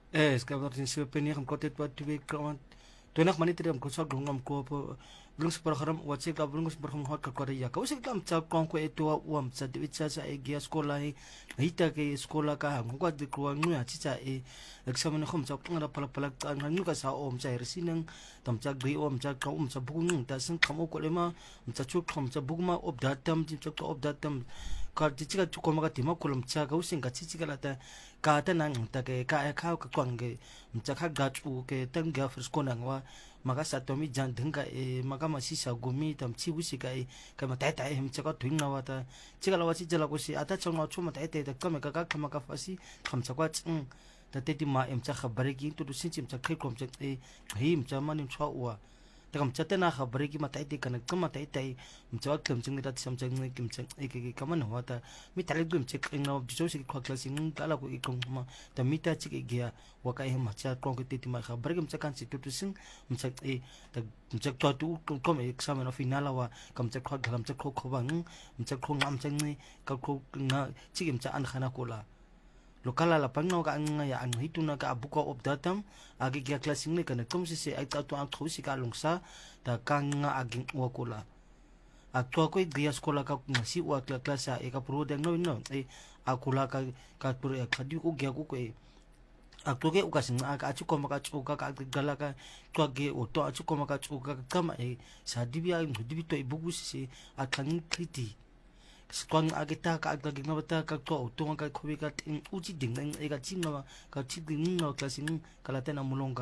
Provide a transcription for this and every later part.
es ka war sin se peni kam kotet pa tibe kawan to nak mani tere ko sak dungam ko po belum program whatsapp ka belum program hot ka kore ya ka usik kam cha kon ko eto wam sa de cha sa e gia skola he hita ke skola ka ha ko de ko ngu ya cha e examen khom cha ngara pala pala ka ngu ka sa om cha irsinang tam cha gri om cha ka cha bu ngu ta sin kham ko le ma cha chu khom cha bu ma ob da tam ji cha ob da tam ka ji cha chu ko ma ka ti ma ko lam cha ka using ka chi chi ka la ta ka ta nang ta ke ka ka kwang ge cha kha ga chu ke tang ga fris ko nang wa maka sa to mi jan dhanga e maka ma si sa gumi tam chi bu si ka e ka ma tai tai hem cha ka thuing na wa ta chi ka la wa chi jala ko si ata chang ma chu ma tai tai ta ka me ka ka ma ka fa si kham cha kwa chung ta te ti ma em cha khabar gi tu du sin chim cha khai kom cha e him cha ma nim chwa wa ta kam cha te na khabar gi ma tai tai ka na ka ma tai tai mcha wa klam chung ni ta sam cha ni kim cha e ke ka ma na wa ta mi ta le gum che king na bi so si kwa kla sing ta la ko i kong ma ta mi ta chi ke gia wa ka hem cha kong ke te ti ma khabar gi mcha kan si tu tu sing mcha e ta mcha to tu kom examen of final wa kam cha khwa galam cha kho kho bang mcha kho ngam cha ni ka kho na chi kim cha an khana ko la lokala la pangno ka ang ya ang hituna ka abuko of datam agi gya classing ne kana kom se ai ta to ang khosi ka lungsa ta kanga aging wakula atwa ko gya skola ka ngasi wa klasa e ka pro de no no e akula ka pro e khadi ko gya ko e akto ke ukasin aka achu ko maka chu ka gala ka to ge o to achu ko maka chu ka kama e sa dibia dibi to ibugu si akang kriti kwang agita ka agda gina bata ka to to ka khobi ka uchi ding nang e ka chinga ka chi ding no klasin kala tena mulonga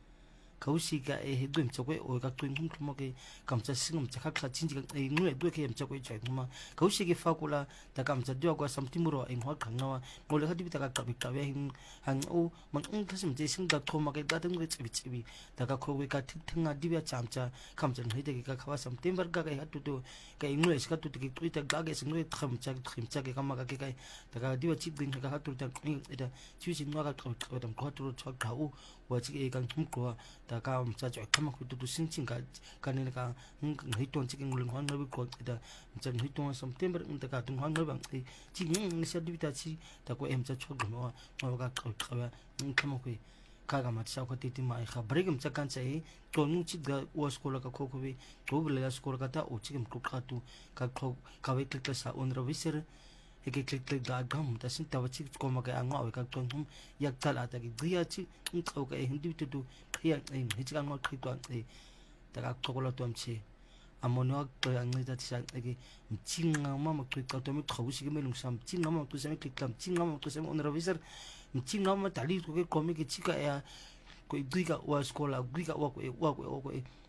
kausi ka e hedum chakwe o ka twin hum mo ke kam cha singum cha kha chin ji e ngue do ke em chakwe chai ma kausi ke fakula ta kam cha dio ko samtimuro e ho khang na mo le hadi ta ka ka we hin hang o man ung thasim je sing da thoma ke da dang re chibi chibi ta ka khowe ka thik thinga dibya cham cha kam cha hide ke ka khawa samtimber ka ha tu to ke ngue ska tu ke tu ta ga ke singue kham cha ke kam ka ke ta ka dibya chip din ka ha tu ta ida chu sin ma ka ka dam ko tu chak ka u wa chi e kan thum ko ta ka cha cha kham khu tu sin ching ka ne ka ngai ton chi ngul hang na bi ko da cha ngai ton september ta ka tung hang na bang chi ni sa di ta chi ta ko em cha chok ma ma ka ka ba kham khu ka ga ma cha ko ti ti ma kha bregam cha kan cha e to nu chi ga wa skola ka kho bi to bi la skola ka ta o chi kem ku kha tu ka kho ka we klik sa on ra viser e ke klik da gam ta sin ta chi ko ma ka anga o ka ton hum yak tal ata ki dia chi ko ka e hindi tu ya e hi chi ka ngo klik to e ta ka ko la to am chi amono to ang ni ta chi sa e ki chinga ma ma klik ka to mi khaw si ke me lung sam chinga ma to sa mi klik tam chinga ma to sa on ra viser chinga ma tali ko ke ko mi ke chi ka ya ko iga wa skola iga wa ko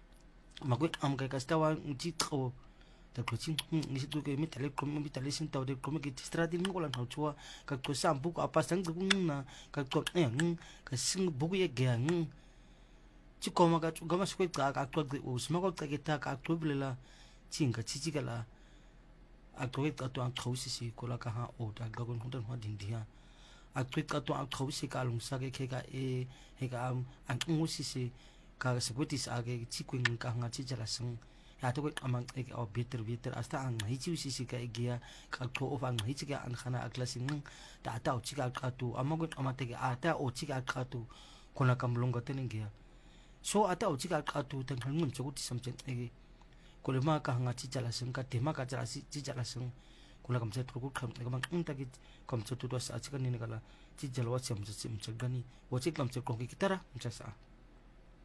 ma ko am ka sta wa chi ko ta ko chin ni si tu ke mi tale ko mi tale sin ta de ko mi ke stradi ni ko lan ha chua ka ko sam bu ko apa sang du na ka ko ka sing bu ye ge chi ko ma ka chu ga ma ko ka ko de us ma ko ta ke ta ka to blela chin ka chi chi ka la a to ka to an khau si ko la ka ha o ta ga gon hon ha din dia a to ka to an khau si ka lung sa ke ka e he ka an ngu si ka se ko ti sa ke chi ko ng ka nga chi jala sang ya to ko amang e o bitter asta ang hi chi si ka e gia ka to of ang hi chi ka an khana aklasing ta ta o chi ka tu amagot amate ke ata o chi ka tu kona kam long ka ten gia so ata o chi ka tu tan khang ngum chu ti sam chen e ko le ma ka nga chi jala sang ka te ma ka jala si chi jala sang ko la kam se tru ko kham ka mang ta ki kam chu tu sa chi ka ni ka la chi jalwa cham chim chagani wo chi kam che ko ki tara cha sa